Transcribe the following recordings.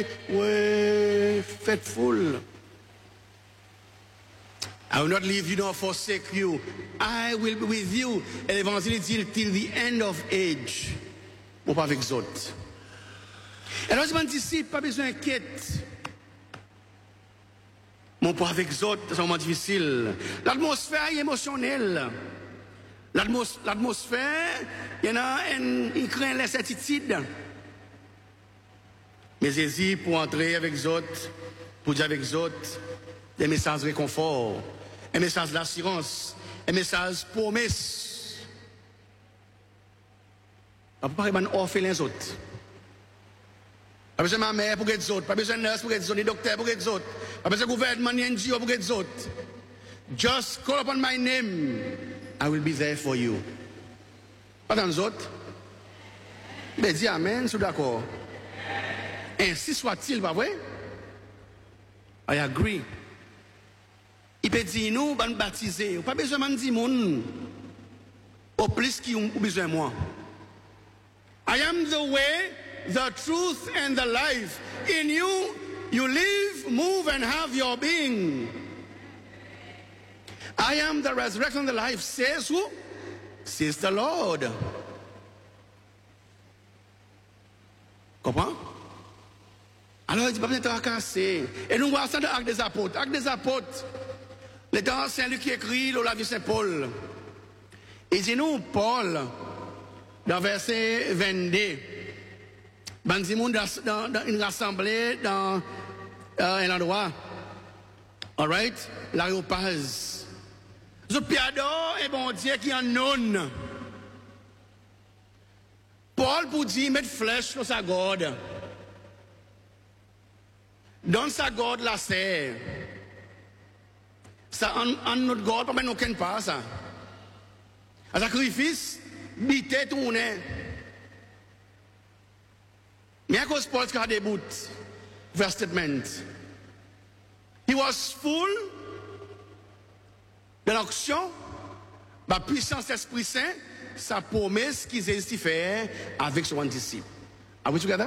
ouais, faithful. I will not leave you nor forsake you. I will be with you. Et l'évangile dit till the end of age. Ou pas avec autres. Et alors, je disciple, pas besoin d'inquiéter. Mon pas avec autres, c'est un moment difficile. L'atmosphère est émotionnelle. L'atmosphère, il y en a un craint l'incertitude. Mais Jésus, pour entrer avec autres, pour dire avec autres, des messages de réconfort, un message d'assurance, un message de promesse. On ne peut pas offrir les autres. Pas besoin de ma mère pour les autres, pas besoin de nurse pour les autres, des docteurs pour les autres, pas besoin de gouvernement ni NGO pour les autres. Just call upon my name, I will be there for you. Pas dans les autres. Mais dis amen, c'est d'accord. Ainsi soit-il, pas vrai? I agree. Il peut dire nous, nous baptiser. Pas besoin de dire moun. Au plus qui ont besoin de moi. I am the way, the truth and the life. In you, you live, move and have your being. I am the resurrection and the life. Says who? Says the Lord. Comprends? Alors il dit pas besoin de tracasser. Et nous voyons ça dans l'Acte des Apôtres. Acte des Apôtres. Le temps Saint-Luc qui écrit dans la vie Saint-Paul. Il dit nous, Paul, dans verset 22, dans une assemblée dans un endroit, alright, l'Aréopage. Je piadore et bon Dieu qui en non. Paul pour dire mettre flèche dans sa gorge. Dans sa gorge la serre. Ça en notre gorge, pas même aucun pas ça. Un sacrifice, bité tourné. Mais à cause Paul a des bouts, vers statement. He was full de l'action, la puissance de l'Esprit Saint, sa promesse qu'il a fait avec son disciple. Are we together?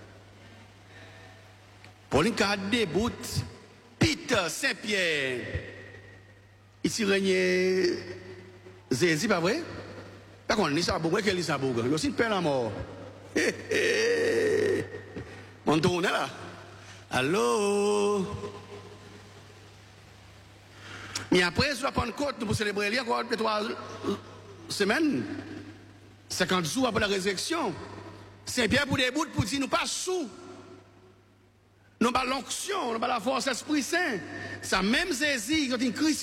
Paul a des bouts, Peter, Saint-Pierre, ici régnait Jésus, pas vrai? Par contre, Lissabourg, quel Lissabourg? Il y a aussi une pelle à mort. On tourne là. Allô? Mais après, sur la Pentecôte, nous pour célébrer il encore 3 semaines, 50 jours après la résurrection. Saint-Pierre pour des bouts pour dire nous pas sous. Nous pas l'onction, nous pas la force de l'Esprit Saint. Ça même Jésus, quand il Christ